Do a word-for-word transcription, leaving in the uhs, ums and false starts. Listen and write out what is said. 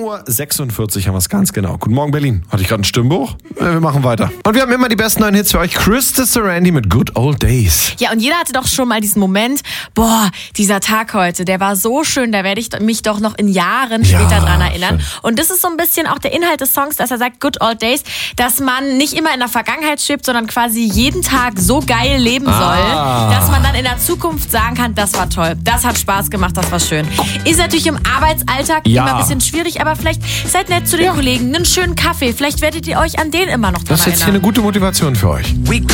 Uhr sechsundvierzig haben wir es ganz genau. Guten Morgen, Berlin. Hatte ich gerade einen Stimmbruch? Äh, wir machen weiter. Und wir haben immer die besten neuen Hits für euch. Christa Sarandi mit Good Old Days. Ja, und jeder hatte doch schon mal diesen Moment, boah, dieser Tag heute, der war so schön, da werde ich mich doch noch in Jahren Ja, später dran erinnern. schön. Und das ist so ein bisschen auch der Inhalt des Songs, dass er sagt, Good Old Days, dass man nicht immer in der Vergangenheit schwebt, sondern quasi jeden Tag so geil leben soll, Ah. dass man dann in der Zukunft sagen kann, das war toll, das hat Spaß gemacht, das war schön. Ist natürlich im Arbeitsalltag Ja. immer ein bisschen schwierig, aber vielleicht seid nett zu den Ja. Kollegen, einen schönen Kaffee, vielleicht werdet ihr euch an den immer noch dran Das ist jetzt hier eine erinnern. gute Motivation für euch. We